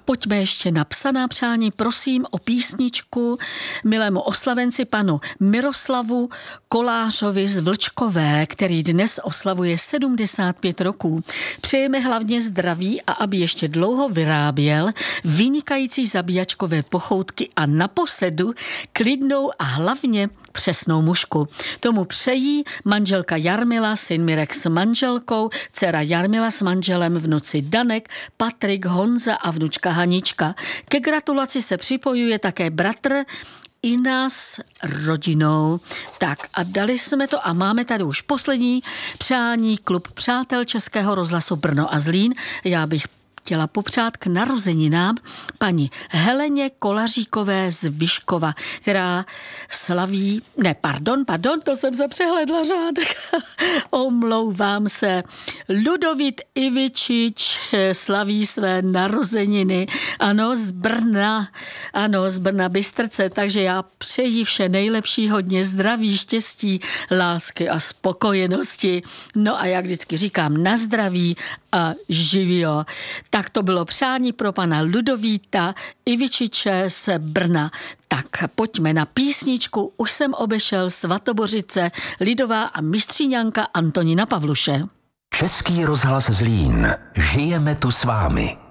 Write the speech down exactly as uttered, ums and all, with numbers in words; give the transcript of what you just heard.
pojďme ještě na psaná přání, prosím o písničku milému oslavenci panu Miroslavu Kolářovi z Vlčkové, který dnes oslavuje sedmdesát pět roků. Přejeme hlavně zdraví a aby ještě dlouho vyráběl vynikající zabíjačkové pochoutky a naposledy klidnou a hlavně přesnou mužku. Tomu přejí manželka Jarmila, syn Mirek s manželkou, dcera Jarmila s manželem, vnuci Danek, Patrik, Honza a vnučka Hanička. Ke gratulaci se připojuje také bratr Ina s rodinou. Tak a dali jsme to a máme tady už poslední přání, klub přátel Českého rozhlasu Brno a Zlín. Já bych chtěla popřát k narozeninám paní Heleně Kolaříkové z Vyškova, která slaví, ne, pardon, pardon, to jsem se přehledla řádek, omlouvám se, Ludovít Ivičič slaví své narozeniny, ano, z Brna, ano, z Brna Bystrce, takže já přeji vše nejlepší, hodně zdraví, štěstí, lásky a spokojenosti, no a jak vždycky říkám, na zdraví a živio. Tak to bylo přání pro pana Ludovíta Ivičiče z Brna. Tak pojďme na písničku. Už jsem obešel Svatobořice, Lidová a mistříňanka Antonína Pavluše. Český rozhlas Zlín. Žijeme tu s vámi.